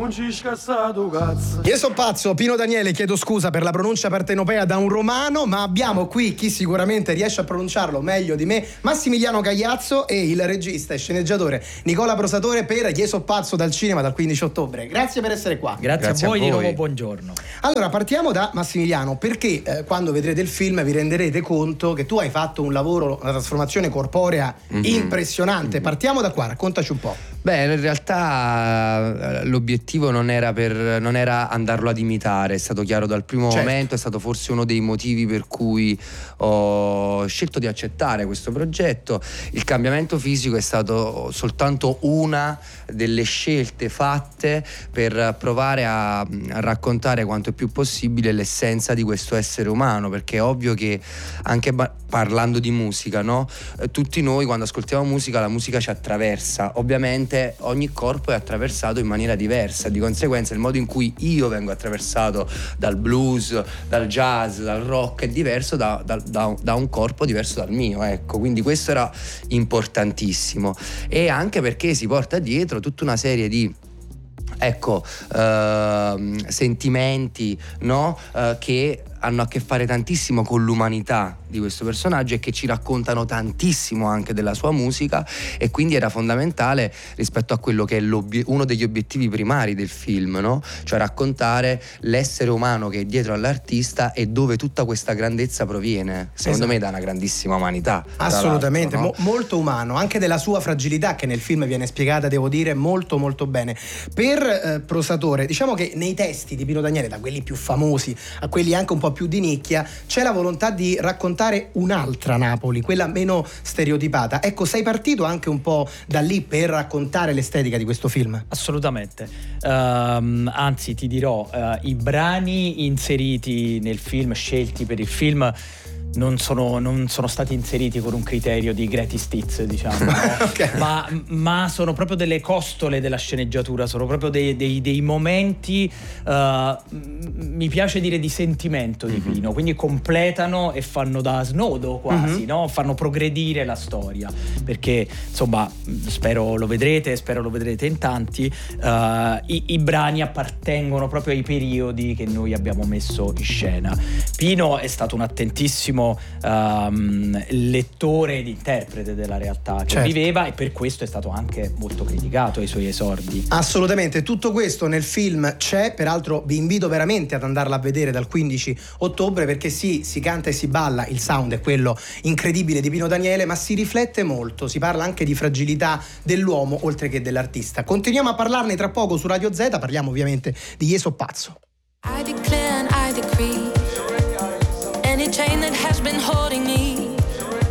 non ci scassato cazzo. Io sono pazzo, Pino Daniele, chiedo scusa per la pronuncia partenopea da un romano, ma abbiamo qui chi sicuramente riesce a pronunciarlo meglio di me, Massimiliano Cagliazzo, e il regista e sceneggiatore Nicola Prosatore per Io so pazzo dal cinema dal 15 ottobre. Grazie per essere qua. Grazie a voi di nuovo, buongiorno. Allora, partiamo da Massimiliano, perché quando vedrete il film vi renderete conto che tu hai fatto un lavoro, una trasformazione corporea impressionante. Partiamo da qua, raccontaci un po'. Beh, in realtà l'obiettivo non era andarlo ad imitare, è stato chiaro dal primo momento, è stato forse uno dei motivi per cui ho scelto di accettare questo progetto. Il cambiamento fisico è stato soltanto una delle scelte fatte per provare a raccontare quanto è più possibile l'essenza di questo essere umano, perché è ovvio che anche parlando di musica, no? Tutti noi quando ascoltiamo musica, la musica ci attraversa. Ovviamente ogni corpo è attraversato in maniera diversa, di conseguenza il modo in cui io vengo attraversato dal blues, dal jazz, dal rock è diverso da un corpo diverso dal mio, ecco. Quindi questo era importantissimo, e anche perché si porta dietro tutta una serie di sentimenti, no? Che hanno a che fare tantissimo con l'umanità di questo personaggio e che ci raccontano tantissimo anche della sua musica, e quindi era fondamentale rispetto a quello che è uno degli obiettivi primari del film, no? Cioè raccontare l'essere umano che è dietro all'artista e dove tutta questa grandezza proviene, secondo me da una grandissima umanità. Assolutamente, no? Molto umano, anche della sua fragilità che nel film viene spiegata, devo dire, molto molto bene. Per Prosatore, diciamo che nei testi di Pino Daniele, da quelli più famosi a quelli anche un po' più di nicchia, c'è la volontà di raccontare un'altra Napoli, quella meno stereotipata. Ecco, sei partito anche un po' da lì per raccontare l'estetica di questo film? Assolutamente, anzi ti dirò, i brani inseriti nel film, scelti per il film, non sono stati inseriti con un criterio di greatest hits, diciamo, no? Okay. ma sono proprio delle costole della sceneggiatura, sono proprio dei momenti, mi piace dire, di sentimento di Pino, quindi completano e fanno da snodo quasi, no? Fanno progredire la storia, perché insomma spero lo vedrete in tanti. I brani appartengono proprio ai periodi che noi abbiamo messo in scena. Pino è stato un attentissimo lettore ed interprete della realtà che viveva, e per questo è stato anche molto criticato ai suoi esordi. Assolutamente, tutto questo nel film c'è, peraltro vi invito veramente ad andarla a vedere dal 15 ottobre, perché sì, si canta e si balla, il sound è quello incredibile di Pino Daniele, ma si riflette molto, si parla anche di fragilità dell'uomo oltre che dell'artista. Continuiamo a parlarne tra poco su Radio Z, parliamo ovviamente di Io so pazzo. I declare and I decree, any chain that has been holding me